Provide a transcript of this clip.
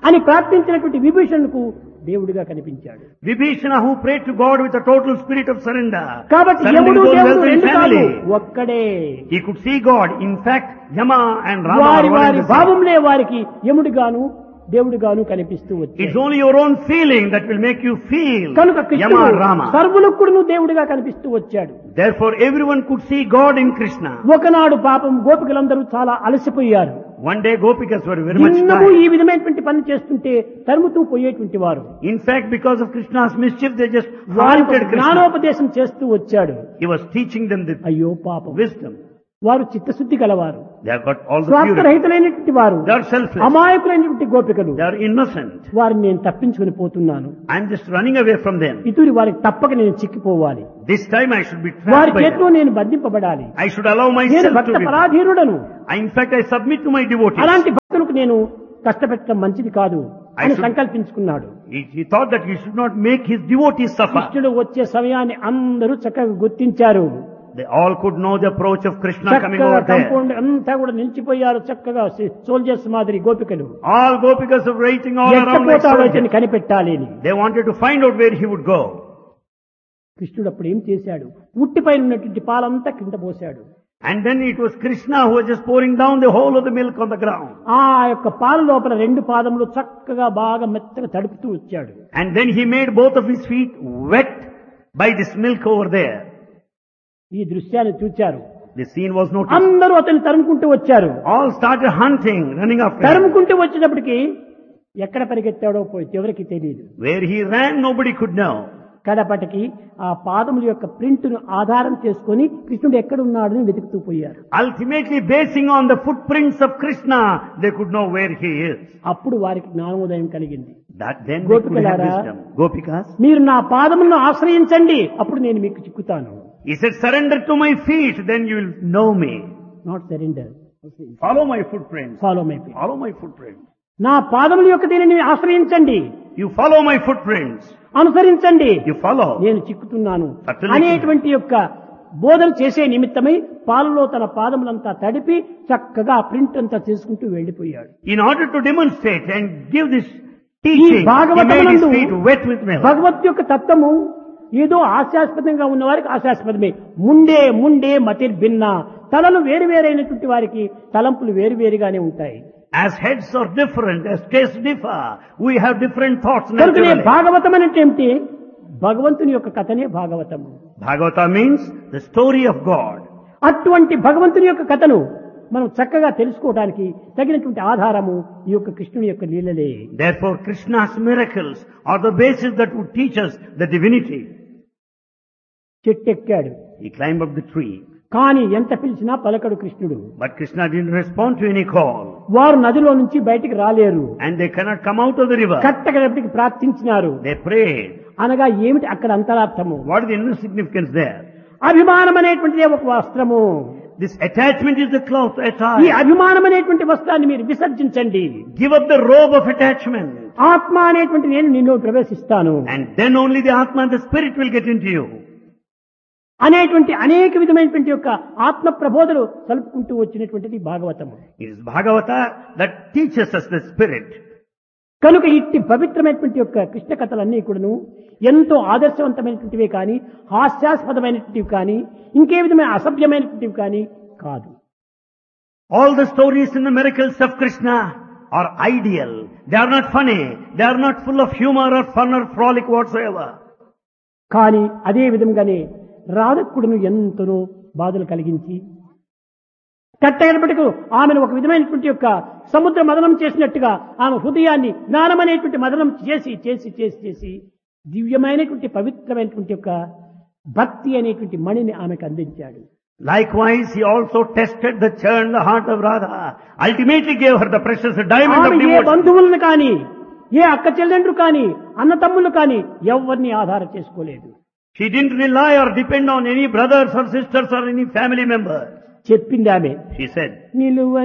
అని ప్రార్థించినటువంటి విభీషణుకు దేవుడిగా కనిపించాడు. Vibhishana, who prayed to God with a total spirit of surrender, కాబట్టి surrendering యముడు those దేవుడు wealth and రెండు కాదు, family, ఒక్కడే. he could see God. In fact, Yama and Rama వారి are one వారి and the same. భావంలే వారికి యముడిగాను దేవుడిగాను కనిపిస్తూ వచ్చాడు. It's only your own feeling that will make you feel కనుక Yama కృష్ణుడు and Rama. సర్వులకు కూడా దేవుడిగా కనిపిస్తూ వచ్చాడు. Therefore, everyone could see God in Krishna. ఒకనాడు పాపం గోపికలందరూ చాలా అలసిపోయారు. One day, Gopikas were very much నిన్నము ఈ tired. విధమైనటువంటి పని చేస్తుంటే తరుముతూ పోయేటువంటి వారు. In fact, because of Krishna's mischief, they just వారికి haunted Krishna. జ్ఞానోపదేశం చేస్తూ వచ్చాడు. He was teaching them the అయ్యో పాపం, wisdom. వారు చిత్తశుద్ధి గలవారు, They have got all the purity. స్వార్థరహితులైనటువంటి వారు, They are selfless. అమాయకులైనటువంటి గోపికలు. They are innocent. వారిని నేను తప్పించుకుని పోతున్నాను. I am just running away from them. ఇతూరి వారికి తప్పక నేను చిక్కిపోవాలి. This time I should be వారి trapped by చేతిలో them. నేను బంధింపబడాలి. I should allow నేను myself Bhakta to be. పరాధీనుడను. In fact, I submit to my devotees. అలాంటి భక్తులకు నేను కష్టపెట్టడం మంచిది కాదు అని should- సంకల్పించుకున్నాడు. He thought that he should not make his devotees suffer. కృష్ణుడు వచ్చే సమయాన్ని అందరూ చక్కగా గుర్తించారు. They all could know the approach of Krishna coming చక్కగా over there. కంపౌండ్ అంతా కూడా నిలిచిపోయారు. చక్కగా సోల్జర్స్ మాదిరి గోపికలు. All Gopikas are waiting all around like ఎట్టపోతాడో soldiers. ఇతన్ని కనిపెట్టాలి అని. They wanted to find out where he would go. కృష్ణుడు అప్పుడు ఏం చేశాడు? ఉట్టిపైన ఉన్నటువంటి పాలంతా కింద పోశాడు. And then it was Krishna who was just pouring down the whole of the milk on the ground. ఆ యొక్క పాల లోపల రెండు పాదములు చక్కగా బాగా మెత్తగా తడుపుతూ వచ్చాడు. And then he made both of his feet wet by this milk over there. ఈ దృశ్యాన్ని చూచారు. The scene was noticed. అందరూ అతన్ని తరుముకుంటూ వచ్చారు. All started hunting, running after him. తరుముకుంటూ వచ్చేటప్పటికి ఎక్కడ పరిగెత్తాడో పోయి ఎవరికి తెలియదు. Where he ran, nobody could know. కడపటికి ఆ పాదముల యొక్క ప్రింట్ను ఆధారం చేసుకొని కృష్ణుడు ఎక్కడ ఉన్నాడని వెతుకుతూ పోయారు. Ultimately, basing on the footprints of Krishna, they could know where he is. అప్పుడు వారికి జ్ఞానోదయం కలిగింది. That then they could have గోపికలారా, wisdom. Gopikas, మీరు నా పాదములను ఆశ్రయించండి, అప్పుడు నేను మీకు చిక్కుతాను. he said, surrender to my feet, then you will know me. Not surrender, Follow my footprints. Follow my feet. Follow my footprints. నా పాదముల యొక్క దీనిని ఆశ్రయించండి, You follow my footprints. అనుసరించండి, You follow. నేను చిక్కుతున్నాను Certainly. అనేటువంటి యొక్క బోధన చేసే నిమిత్తమై పాలలో తన పాదములంతా తడిపి చక్కగా ఆ ప్రింట్ అంతా చేసుకుంటూ వెళ్లిపోయాడు. In order to demonstrate and give this teaching, he made his feet wet with milk. భగవత్ యొక్క తత్వము ఏదో హాస్యాస్పదంగా ఉన్న వారికి హాస్యాస్పదమే. ముండే మతిర్భిన్న, తలలు వేరువేరైనటువంటి వారికి తలంపులు వేరువేరుగానే ఉంటాయి. As heads are different, as tastes differ, we have different thoughts కనుకనే naturally. భాగవతం అంటే ఏమిటి? భగవంతుని యొక్క కథనే భాగవతము. Bhagavata means the story of God. అటువంటి భగవంతుని యొక్క కథను మనం చక్కగా తెలుసుకోవడానికి తగినటువంటి ఆధారము ఈ యొక్క కృష్ణుని యొక్క లీలలే. Therefore, Krishna's miracles are the basis that would teach us the divinity. చెట్టెక్కాడు, He climbed up the tree, కానీ ఎంత పిలిచినా పలకడు కృష్ణుడు. but Krishna didn't respond to any call. వారు నదిలో నుంచి బయటికి రాలేరు. And they cannot come out of the river. కట్టకడపటికి ప్రార్థించినారు. They prayed. అనగా ఏమిటి అక్కడ అంతరార్థము? What is the inner significance there? అభిమానం అనేటువంటిదే ఒక వస్త్రము. This attachment is the cloth ఈ attire. అభిమానం అనేటువంటి వస్త్రాన్ని మీరు విసర్జించండి. Give up the robe of attachment. ఆత్మ అనేటువంటి నేను నిన్ను ప్రవేశిస్తాను And then only the Atma and the Spirit will get into you. అనేటువంటి అనేక విధమైనటువంటి యొక్క ఆత్మ ప్రబోధలు కలుపుకుంటూ వచ్చినటువంటిది భాగవతము. It is Bhagavata that teaches us the Spirit. కనుక ఇట్టి పవిత్రమైనటువంటి యొక్క కృష్ణ కథలన్నీ కూడాను ఎంతో ఆదర్శవంతమైనటువంటివే కానీ హాస్యాస్పదమైనటువంటివి కానీ ఇంకే విధమైన అసభ్యమైనటువంటివి కానీ కాదు. All the stories in the miracles of Krishna are ideal. They are not funny. They are not full of humor or fun or frolic whatsoever. కానీ అదే విధంగానే రాధకుడును ఎంతనో బాధలు కలిగించి కట్టైనప్పటికీ ఆమెను ఒక విధమైనటువంటి యొక్క సముద్ర మదనం చేసినట్టుగా ఆమె హృదయాన్ని జ్ఞానం అనేటువంటి మదనం చేసి చేసి చేసి చేసి దివ్యమైనటువంటి పవిత్రమైనటువంటి యొక్క భక్తి అనేటువంటి మణిని ఆమెకు అందించాడు. Likewise, he also tested the churn, the heart of Radha. Ultimately gave her the precious diamond of ఆమె ఏ devotion. బంధువులను కానీ ఏ అక్క చెల్లెండ్రు కానీ అన్న తమ్ముళ్ళు కానీ ఎవరిని ఆధారం చేసుకోలేదు. She didn't rely or depend on any brothers or sisters or any family members. చెప్పింది ఆమె, She said, నిలువ